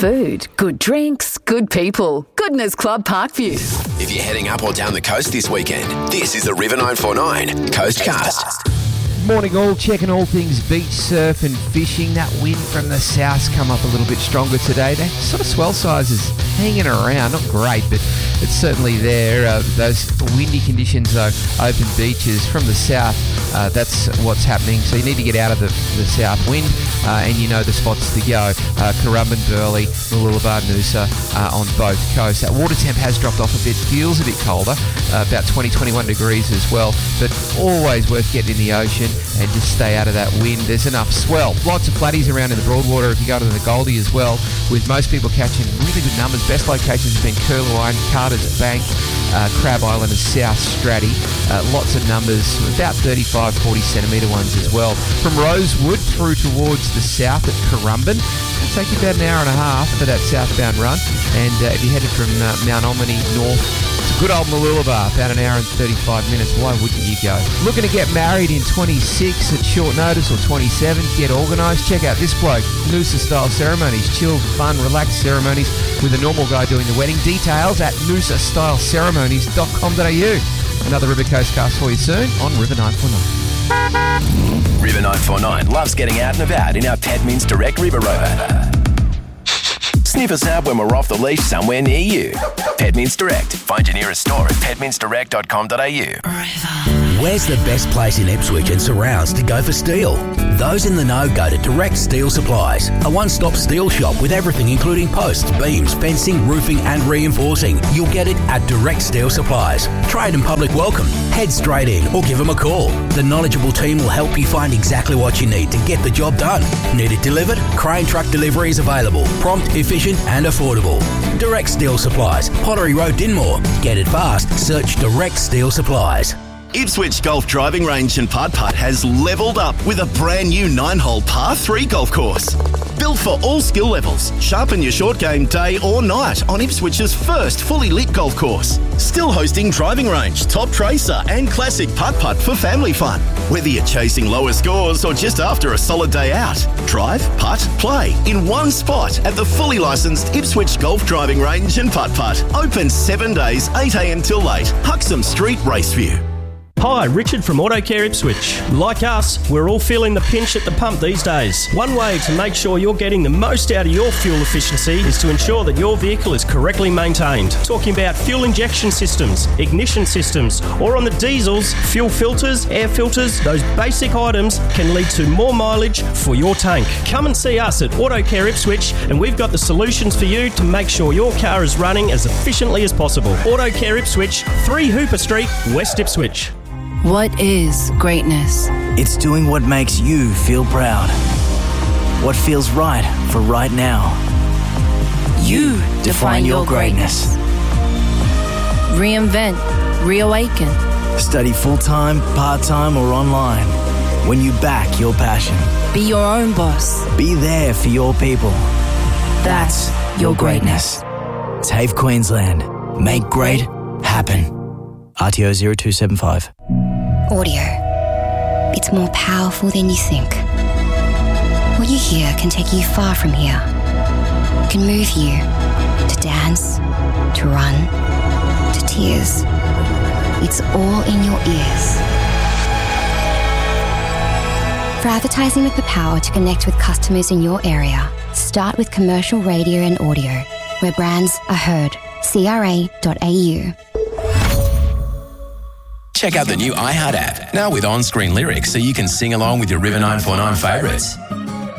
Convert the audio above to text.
food, good drinks, good people. Goodness Club Parkview. If you're heading up or down the coast this weekend, this is the River 949 Coastcast. Morning all, checking all things beach, surf and fishing. That wind from the south's come up a little bit stronger today. That sort of swell sizes hanging around, not great, but it's certainly there. Those windy conditions though, open beaches from the south, that's what's happening. So you need to get out of the south wind and you know the spots to go. Currumbin, Burleigh, Mooloolaba, Noosa on both coasts. That water temp has dropped off a bit, feels a bit colder, about 20-21 degrees as well, but always worth getting in the ocean and just stay out of that wind. There's enough swell. Lots of flatties around in the Broadwater if you go to the Goldie as well, with most people catching really good numbers. Best locations have been Curlew, Carter's Bank, Crab Island and South Stratty. Lots of numbers, about 35, 40 centimetre ones as well. From Rosewood through towards the south at Currumbin, it'll take you about an hour and a half for that southbound run. And if you're headed from Mount Ommaney north, it's a good old Mooloolaba, about an hour and 35 minutes. Why wouldn't you go? Looking to get married in 26 at short notice or 27, get organised? Check out this bloke, Noosa Style Ceremonies. Chilled, fun, relaxed ceremonies with a normal guy doing the wedding. Details at noosastyleceremonies.com.au. Another River Coast cast for you soon on River 949. River 949 loves getting out and about in our Petminster Direct River Rover. Sniff us out when we're off the leash somewhere near you. Petminster Direct. Find your nearest store at petminsdirect.com.au. Where's the best place in Ipswich and surrounds to go for steel? Those in the know go to Direct Steel Supplies, a one-stop steel shop with everything including posts, beams, fencing, roofing and reinforcing. You'll get it at Direct Steel Supplies. Trade and public welcome. Head straight in or give them a call. The knowledgeable team will help you find exactly what you need to get the job done. Need it delivered? Crane truck delivery is available. Prompt, efficient and affordable. Direct Steel Supplies, Pottery Road, Dinmore. Get it fast. Search Direct Steel Supplies. Ipswich Golf Driving Range and Putt Putt has levelled up with a brand new 9-hole par 3 golf course. Built for all skill levels, sharpen your short game day or night on Ipswich's first fully lit golf course. Still hosting driving range, top tracer and classic putt putt for family fun. Whether you're chasing lower scores or just after a solid day out, drive, putt, play in one spot at the fully licensed Ipswich Golf Driving Range and Putt Putt. Open 7 days, 8 a.m. till late. Huxham Street, Raceview. Hi, Richard from AutoCare Ipswich. Like us, we're all feeling the pinch at the pump these days. One way to make sure you're getting the most out of your fuel efficiency is to ensure that your vehicle is correctly maintained. Talking about fuel injection systems, ignition systems, or on the diesels, fuel filters, air filters, those basic items can lead to more mileage for your tank. Come and see us at AutoCare Ipswich and we've got the solutions for you to make sure your car is running as efficiently as possible. AutoCare Ipswich, 3 Hooper Street, West Ipswich. What is greatness? It's doing what makes you feel proud. What feels right for right now. You define your greatness. Reinvent, reawaken. Study full-time, part-time or online. When you back your passion. Be your own boss. Be there for your people. That's your greatness. TAFE Queensland. Make great happen. RTO 0275. Audio. It's more powerful than you think. What you hear can take you far from here. It can move you to dance, to run, to tears. It's all in your ears. For advertising with the power to connect with customers in your area, start with commercial radio and audio, where brands are heard. CRA.au. Check out the new iHeart app, now with on-screen lyrics so you can sing along with your River 949 favourites.